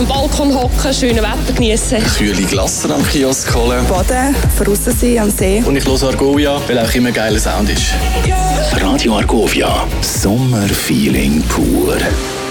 dem Balkon hocken, schönes Wetter genießen. Kühle Glasse am Kiosk holen. Baden, draussen sein am See. Und ich höre Argovia, weil auch immer ein geiler Sound ist. Radio Argovia, Sommerfeeling pur.